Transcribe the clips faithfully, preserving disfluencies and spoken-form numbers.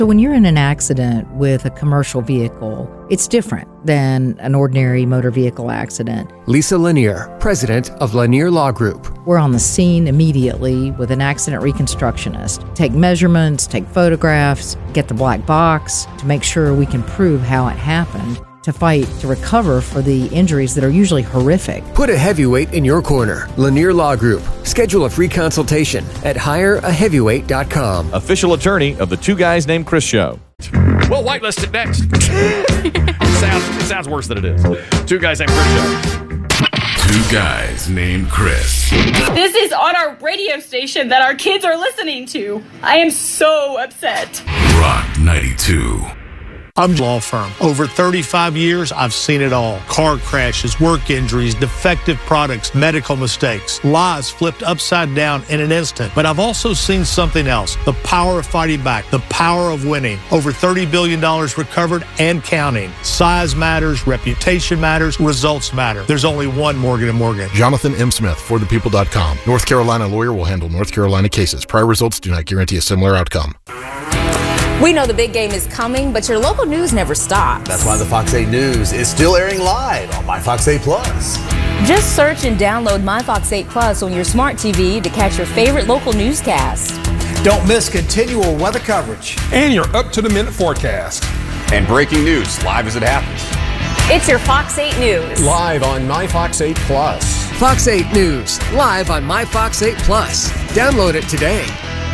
So when you're in an accident with a commercial vehicle, it's different than an ordinary motor vehicle accident. Lisa Lanier, president of Lanier Law Group. We're on the scene immediately with an accident reconstructionist. Take measurements, take photographs, get the black box to make sure we can prove how it happened, to fight to recover for the injuries that are usually horrific. Put a heavyweight in your corner. Lanier Law Group. Schedule a free consultation at hire a heavyweight dot com. Official attorney of the Two Guys Named Chris show. We'll whitelist it next. it, sounds, it sounds worse than it is. Two Guys Named Chris show. Two Guys Named Chris. This is on our radio station that our kids are listening to. I am so upset. Rock ninety-two. I'm law firm. Over thirty-five years, I've seen it all. Car crashes, work injuries, defective products, medical mistakes, lies flipped upside down in an instant. But I've also seen something else. The power of fighting back. The power of winning. Over thirty billion dollars recovered and counting. Size matters. Reputation matters. Results matter. There's only one Morgan and Morgan. Jonathan M. Smith, for the people dot com. North Carolina lawyer will handle North Carolina cases. Prior results do not guarantee a similar outcome. We know the big game is coming, but your local news never stops. That's why the Fox eight News is still airing live on My Fox eight Plus. Just search and download My Fox eight Plus on your smart T V to catch your favorite local newscast. Don't miss continual weather coverage. And your up-to-the-minute forecast. And breaking news live as it happens. It's your Fox eight News. Live on My Fox eight Plus. Fox eight News, live on My Fox eight Plus. Download it today.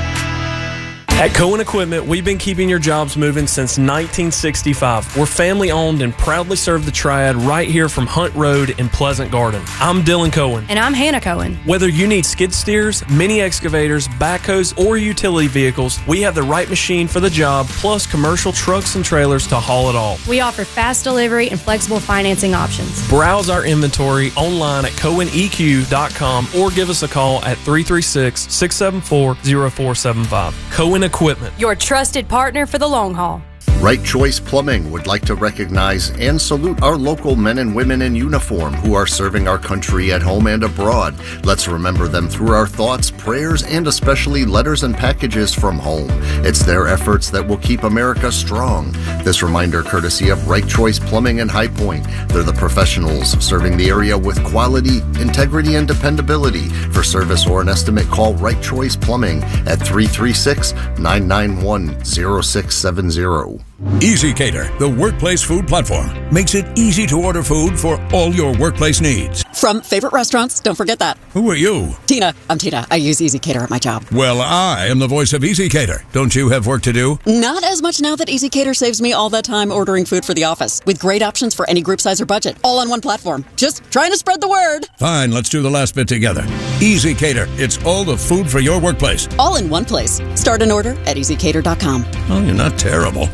At Cohen Equipment, we've been keeping your jobs moving since nineteen sixty-five. We're family owned and proudly serve the Triad right here from Hunt Road in Pleasant Garden. I'm Dylan Cohen. And I'm Hannah Cohen. Whether you need skid steers, mini excavators, backhoes, or utility vehicles, we have the right machine for the job, plus commercial trucks and trailers to haul it all. We offer fast delivery and flexible financing options. Browse our inventory online at cohen e q dot com or give us a call at three three six, six seven four, zero four seven five. Cohen Equipment. Your trusted partner for the long haul. Right Choice Plumbing would like to recognize and salute our local men and women in uniform who are serving our country at home and abroad. Let's remember them through our thoughts, prayers, and especially letters and packages from home. It's their efforts that will keep America strong. This reminder courtesy of Right Choice Plumbing in High Point. They're the professionals serving the area with quality, integrity, and dependability. For service or an estimate, call Right Choice Plumbing at three three six, nine nine one, zero six seven zero. EasyCater, the workplace food platform, makes it easy to order food for all your workplace needs. From favorite restaurants, don't forget that. Who are you? Tina. I'm Tina. I use EasyCater at my job. Well, I am the voice of EasyCater. Don't you have work to do? Not as much now that EasyCater saves me all that time ordering food for the office, with great options for any group size or budget, all on one platform. Just trying to spread the word. Fine, let's do the last bit together. EasyCater, it's all the food for your workplace. All in one place. Start an order at easy cater dot com. Oh, you're not terrible.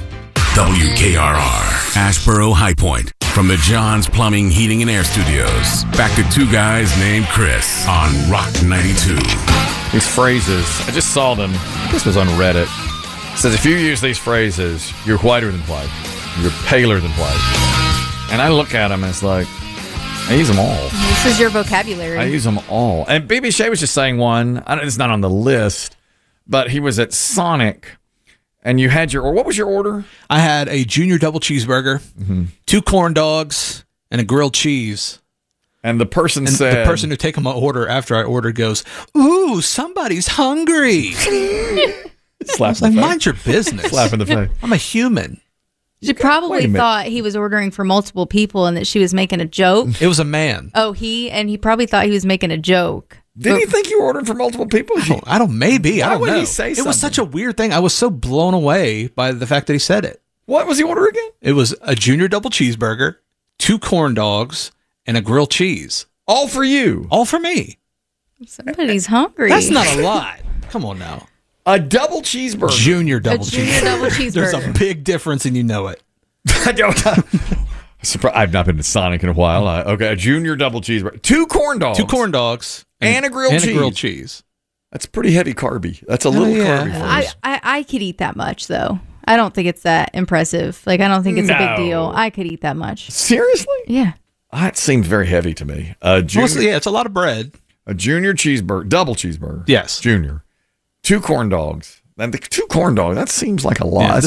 W K R R, Asheboro High Point. From the John's Plumbing, Heating, and Air Studios. Back to Two Guys Named Chris on Rock ninety-two. These phrases, I just saw them. This was on Reddit. It says, if you use these phrases, you're whiter than white. You're paler than white. And I look at them and it's like, I use them all. This is your vocabulary. I use them all. And B B Shea was just saying one. I don't, it's not on the list, but he was at Sonic. And you had your, or what was your order? I had a junior double cheeseburger, mm-hmm. two corn dogs, and a grilled cheese. And the person and said... the person who took my order after I ordered goes, ooh, somebody's hungry. Slap like, in the face. Mind your business. Slap in the face. I'm a human. She probably thought he was ordering for multiple people and that she was making a joke. It was a man. Oh, he? And he probably thought he was making a joke. Did he think you were ordering for multiple people? I don't, I don't maybe. Why I don't would know. he say it something? was such a weird thing. I was so blown away by the fact that he said it. What was the order again? It was a junior double cheeseburger, two corn dogs, and a grilled cheese. All for you? All for me. Somebody's hungry. That's not a lot. Come on now. A double cheeseburger. Junior double a junior cheeseburger. double cheeseburger. There's a big difference and you know it. I don't Surprise, I've not been to Sonic in a while. Uh, okay, a junior double cheeseburger. Two corn dogs. Two corn dogs. And, and a grilled and cheese. And a grilled cheese. That's pretty heavy carby. That's a little oh, yeah. carby for I, us. I, I could eat that much, though. I don't think it's that impressive. Like, I don't think it's no. a big deal. I could eat that much. Seriously? Yeah. That seems very heavy to me. A junior, Mostly, yeah, it's a lot of bread. A junior cheeseburger, double cheeseburger. Yes. Junior. Two corn dogs. And the two corn dogs, that seems like a lot. Yeah,